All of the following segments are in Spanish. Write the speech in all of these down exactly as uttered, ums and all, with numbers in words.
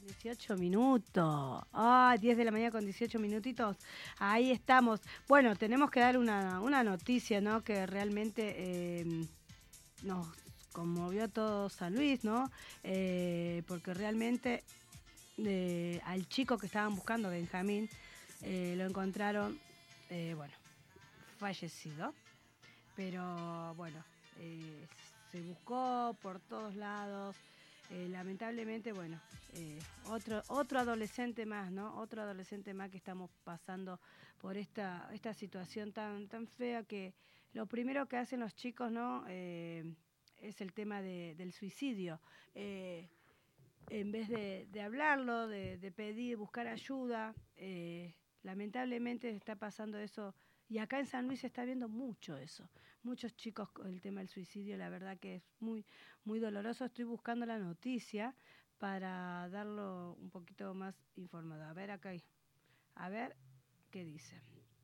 dieciocho minutos. Ah, diez de la mañana con dieciocho minutitos. Ahí estamos. Bueno, tenemos que dar una, una noticia, ¿no? Que realmente eh, nos conmovió a todo San Luis, ¿no? Eh, porque realmente eh, al chico que estaban buscando, Benjamín, eh, lo encontraron, eh, bueno, fallecido. Pero bueno, eh, se buscó por todos lados. Eh, lamentablemente, bueno, eh, otro otro adolescente más, ¿no? Otro adolescente más que estamos pasando por esta esta situación tan tan fea que lo primero que hacen los chicos, ¿no? Eh, es el tema de, del suicidio. Eh, en vez de, de hablarlo, de, de pedir, buscar ayuda, eh, lamentablemente está pasando eso. Y acá en San Luis se está viendo mucho eso. Muchos chicos con el tema del suicidio, la verdad que es muy, muy doloroso. Estoy buscando la noticia para darlo un poquito más informado. A ver acá, a ver qué dice.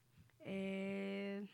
Eh,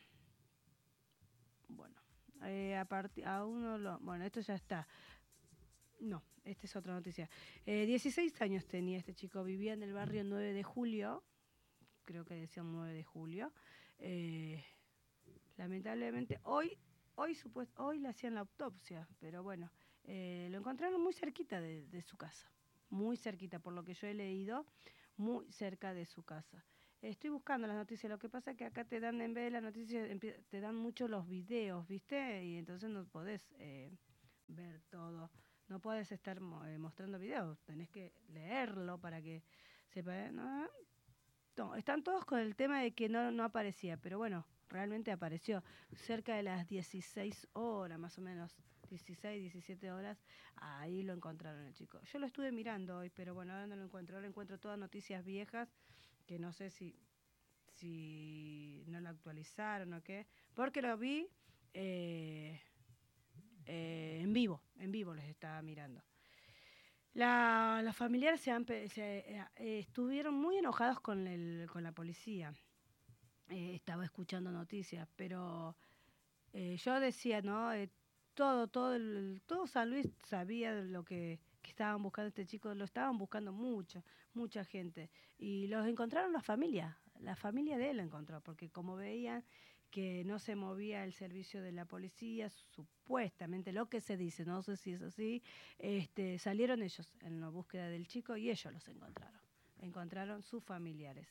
bueno, eh, a, part- a uno lo, bueno, esto ya está. No, esta es otra noticia. Eh, dieciséis años tenía este chico, vivía en el barrio nueve de julio, creo que decían nueve de julio. Eh, lamentablemente, hoy hoy supuest hoy le hacían la autopsia, pero bueno, eh, lo encontraron muy cerquita de, de su casa, muy cerquita, por lo que yo he leído, muy cerca de su casa. Estoy buscando las noticias, lo que pasa es que acá te dan, en vez de las noticias, te dan mucho los videos, ¿viste? Y entonces no podés eh, ver todo. No puedes estar eh, mostrando videos, tenés que leerlo para que sepa. ¿No? No, están todos con el tema de que no, no aparecía, pero bueno, realmente apareció. Cerca de las dieciséis horas, más o menos, dieciséis, diecisiete horas, ahí lo encontraron el chico. Yo lo estuve mirando hoy, pero bueno, ahora no lo encuentro. Ahora encuentro todas noticias viejas, que no sé si, si no lo actualizaron o qué, porque lo vi eh, eh, en vivo, en vivo los estaba mirando. La, los familiares se, han, se eh, estuvieron muy enojados con, el, con la policía. Eh, estaba escuchando noticias, pero eh, yo decía, ¿no? Eh, todo, todo, el, todo San Luis sabía de lo que, que estaban buscando este chico, lo estaban buscando mucho, mucha gente. Y los encontraron la familia, la familia de él lo encontró, porque como veían que no se movía el servicio de la policía, supuestamente lo que se dice, no sé si es así, este, salieron ellos en la búsqueda del chico y ellos los encontraron, encontraron sus familiares.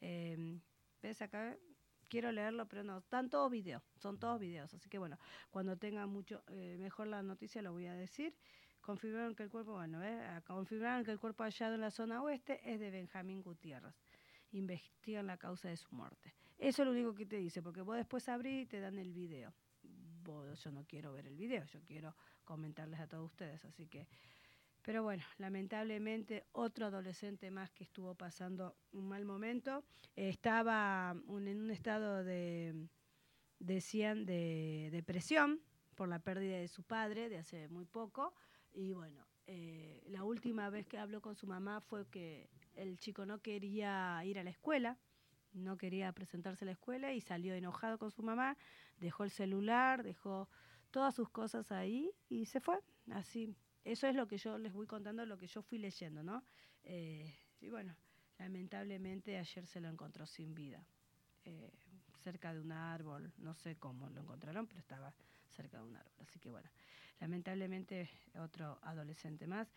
Eh, ¿Ves acá? Quiero leerlo, pero no, están todos videos, son todos videos, así que bueno, cuando tenga mucho eh, mejor la noticia lo voy a decir. Confirmaron que el cuerpo, bueno, ¿eh? confirmaron que el cuerpo hallado en la zona oeste es de Benjamín Gutiérrez. Investigan la causa de su muerte. Eso es lo único que te dice, porque vos después abrís y te dan el video. Vos, yo no quiero ver el video, yo quiero comentarles a todos ustedes, así que... Pero bueno, lamentablemente otro adolescente más que estuvo pasando un mal momento, eh, estaba un, en un estado de, decían, de depresión por la pérdida de su padre de hace muy poco. Y bueno, eh, la última vez que habló con su mamá fue que el chico no quería ir a la escuela, no quería presentarse a la escuela y salió enojado con su mamá, dejó el celular, dejó todas sus cosas ahí y se fue, así. Eso es lo que yo les voy contando, lo que yo fui leyendo, ¿no? Eh, y bueno, lamentablemente ayer se lo encontró sin vida, eh, cerca de un árbol, no sé cómo lo encontraron, pero estaba cerca de un árbol. Así que bueno, lamentablemente otro adolescente más.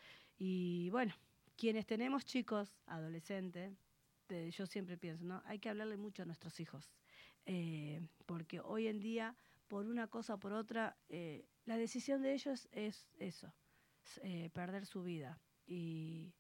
Y bueno, quienes tenemos chicos, adolescentes, eh, yo siempre pienso, ¿no? Hay que hablarle mucho a nuestros hijos, eh, porque hoy en día, por una cosa o por otra, eh, la decisión de ellos es eso, eh, perder su vida. Y,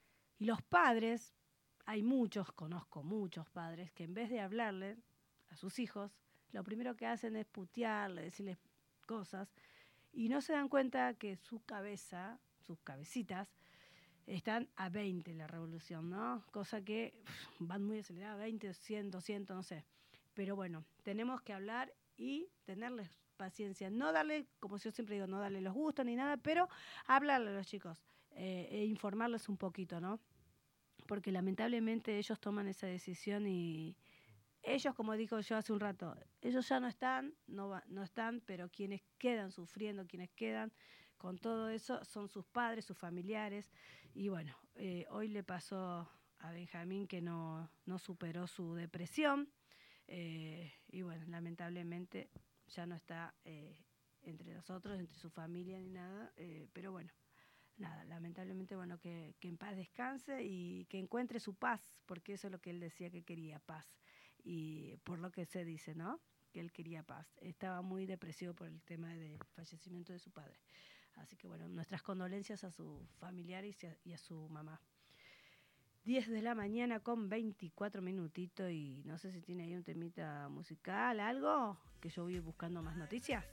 y los padres, hay muchos, conozco muchos padres, que en vez de hablarle a sus hijos, lo primero que hacen es putearle, decirles cosas, y no se dan cuenta que su cabeza, sus cabecitas, están a veinte la revolución, ¿no? Cosa que pff, van muy aceleradas, veinte, cien, doscientos, no sé. Pero bueno, tenemos que hablar y tenerles paciencia. No darle, como yo siempre digo, no darle los gustos ni nada, pero hablarle a los chicos eh, e informarles un poquito, ¿no? Porque lamentablemente ellos toman esa decisión y ellos, como dijo yo hace un rato, ellos ya no están, no, va, no están, pero quienes quedan sufriendo, quienes quedan con todo eso son sus padres, sus familiares. Y bueno, eh, hoy le pasó a Benjamín que no, no superó su depresión. Eh, y bueno, lamentablemente ya no está eh, entre nosotros, entre su familia ni nada. Eh, pero bueno, nada, lamentablemente, bueno, que, que en paz descanse y que encuentre su paz, porque eso es lo que él decía que quería, paz. Y por lo que se dice, ¿no? Que él quería paz. Estaba muy depresivo por el tema del fallecimiento de su padre. Así que bueno, nuestras condolencias a sus familiares y a, y a su mamá. diez de la mañana con veinticuatro minutitos y no sé si tiene ahí un temita musical, algo, que yo voy buscando más noticias.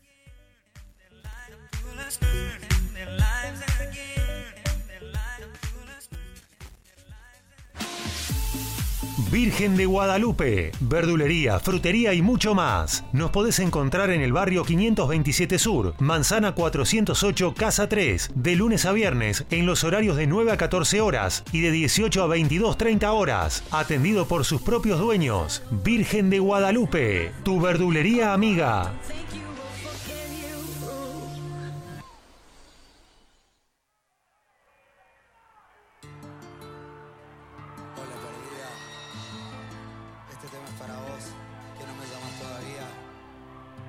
Virgen de Guadalupe, verdulería, frutería y mucho más. Nos podés encontrar en el barrio quinientos veintisiete Sur, Manzana cuatrocientos ocho, Casa tres, de lunes a viernes en los horarios de nueve a catorce horas y de dieciocho a veintidós treinta horas. Atendido por sus propios dueños. Virgen de Guadalupe, tu verdulería amiga.